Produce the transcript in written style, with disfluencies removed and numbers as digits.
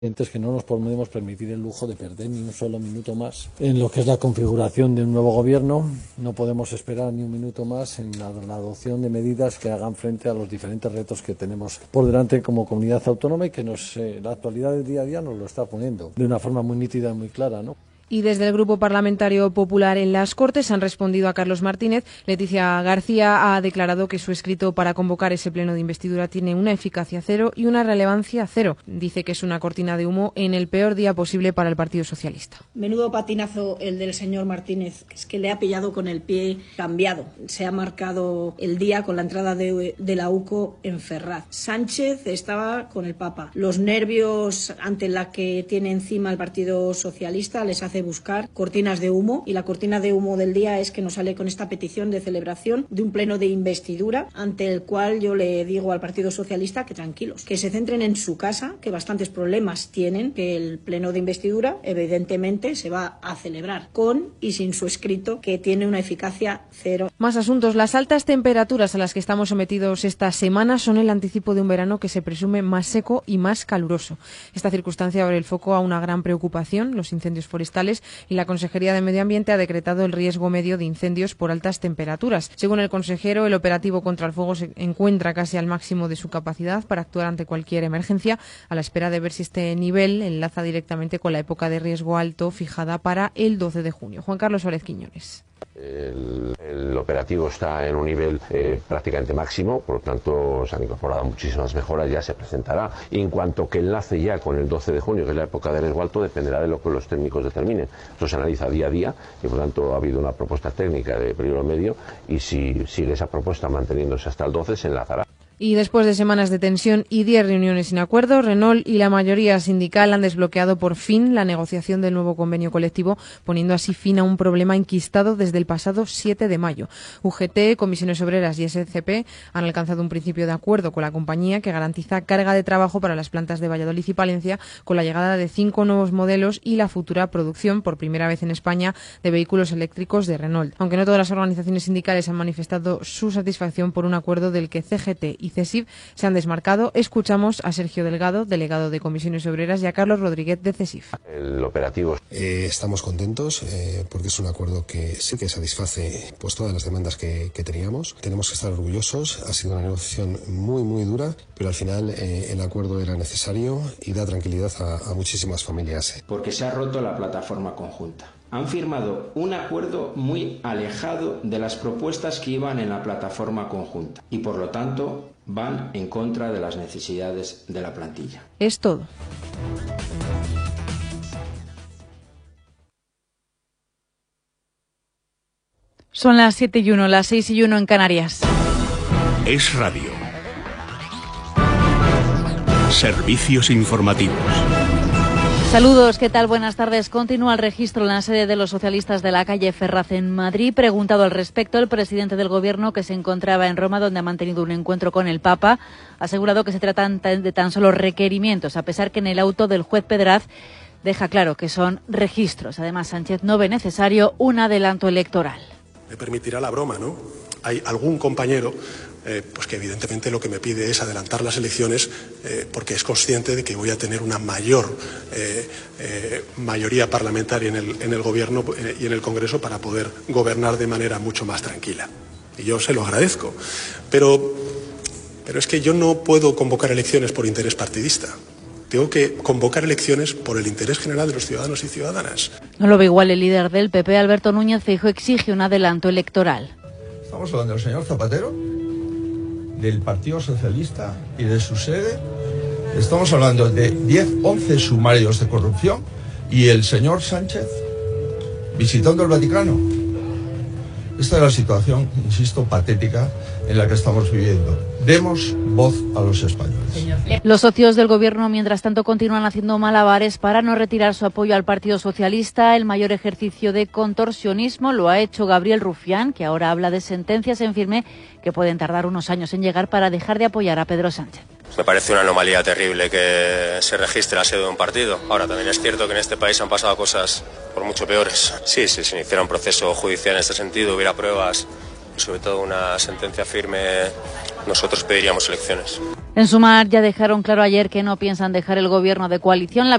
Que no nos podemos permitir el lujo de perder ni un solo minuto más en lo que es la configuración de un nuevo gobierno. No podemos esperar ni un minuto más en la adopción de medidas que hagan frente a los diferentes retos que tenemos por delante como comunidad autónoma y que la actualidad del día a día nos lo está poniendo de una forma muy nítida y muy clara, ¿no? Y desde el Grupo Parlamentario Popular en las Cortes han respondido a Carlos Martínez. Leticia García ha declarado que su escrito para convocar ese pleno de investidura tiene una eficacia cero y una relevancia cero. Dice que es una cortina de humo en el peor día posible para el Partido Socialista. Menudo patinazo el del señor Martínez, es que le ha pillado con el pie cambiado. Se ha marcado el día con la entrada de la UCO en Ferraz. Sánchez estaba con el Papa. Los nervios ante la que tiene encima el Partido Socialista les hace buscar cortinas de humo, y la cortina de humo del día es que nos sale con esta petición de celebración de un pleno de investidura, ante el cual yo le digo al Partido Socialista que tranquilos, que se centren en su casa, que bastantes problemas tienen, que el pleno de investidura evidentemente se va a celebrar con y sin su escrito, que tiene una eficacia cero. Más asuntos. Las altas temperaturas a las que estamos sometidos esta semana son el anticipo de un verano que se presume más seco y más caluroso. Esta circunstancia abre el foco a una gran preocupación, los incendios forestales, y la Consejería de Medio Ambiente ha decretado el riesgo medio de incendios por altas temperaturas. Según el consejero, el operativo contra el fuego se encuentra casi al máximo de su capacidad para actuar ante cualquier emergencia, a la espera de ver si este nivel enlaza directamente con la época de riesgo alto fijada para el 12 de junio. Juan Carlos Suárez Quiñones. El operativo está en un nivel prácticamente máximo, por lo tanto se han incorporado muchísimas mejoras, ya se presentará. Y en cuanto que enlace ya con el 12 de junio, que es la época de riesgo alto, dependerá de lo que los técnicos determinen. Esto se analiza día a día y por lo tanto ha habido una propuesta técnica de peligro medio y si sigue esa propuesta manteniéndose hasta el 12 se enlazará. Y después de semanas de tensión y 10 reuniones sin acuerdo, Renault y la mayoría sindical han desbloqueado por fin la negociación del nuevo convenio colectivo, poniendo así fin a un problema enquistado desde el pasado 7 de mayo. UGT, Comisiones Obreras y SCP han alcanzado un principio de acuerdo con la compañía que garantiza carga de trabajo para las plantas de Valladolid y Palencia, con la llegada de 5 nuevos modelos y la futura producción, por primera vez en España, de vehículos eléctricos de Renault. Aunque no todas las organizaciones sindicales han manifestado su satisfacción por un acuerdo del que CGT y CESIF se han desmarcado, escuchamos a Sergio Delgado, delegado de Comisiones Obreras, y a Carlos Rodríguez de CESIF. El operativo. Estamos contentos porque es un acuerdo que sí que satisface pues todas las demandas que teníamos. Tenemos que estar orgullosos, ha sido una negociación muy dura, pero al final el acuerdo era necesario y da tranquilidad a muchísimas familias. Porque se ha roto la plataforma conjunta. Han firmado un acuerdo muy alejado de las propuestas que iban en la plataforma conjunta y, por lo tanto, van en contra de las necesidades de la plantilla. Es todo. Son las 7:01, las 6:01 en Canarias. Es radio. Servicios informativos. Saludos, ¿qué tal? Buenas tardes. Continúa el registro en la sede de los socialistas de la calle Ferraz en Madrid. Preguntado al respecto, el presidente del Gobierno, que se encontraba en Roma, donde ha mantenido un encuentro con el Papa, ha asegurado que se tratan de tan solo requerimientos, a pesar que en el auto del juez Pedraz deja claro que son registros. Además, Sánchez no ve necesario un adelanto electoral. Me permitirá la broma, ¿no? Hay algún compañero pues que evidentemente lo que me pide es adelantar las elecciones porque es consciente de que voy a tener una mayor mayoría parlamentaria en el Gobierno y en el Congreso para poder gobernar de manera mucho más tranquila. Y yo se lo agradezco. Pero es que yo no puedo convocar elecciones por interés partidista. Tengo que convocar elecciones por el interés general de los ciudadanos y ciudadanas. No lo ve igual el líder del PP, Alberto Núñez Feijóo, exige un adelanto electoral. Estamos hablando del señor Zapatero, del Partido Socialista y de su sede. Estamos hablando de 10, 11 sumarios de corrupción y el señor Sánchez visitando el Vaticano. Esta es la situación, insisto, patética en la que estamos viviendo. Demos voz a los españoles. Los socios del Gobierno, mientras tanto, continúan haciendo malabares para no retirar su apoyo al Partido Socialista. El mayor ejercicio de contorsionismo lo ha hecho Gabriel Rufián, que ahora habla de sentencias en firme que pueden tardar unos años en llegar para dejar de apoyar a Pedro Sánchez. Me parece una anomalía terrible que se registre la sede de un partido. Ahora, también es cierto que en este país han pasado cosas por mucho peores. Sí, si se iniciara un proceso judicial en este sentido, hubiera pruebas, sobre todo una sentencia firme, nosotros pediríamos elecciones. En Sumar ya dejaron claro ayer que no piensan dejar el gobierno de coalición.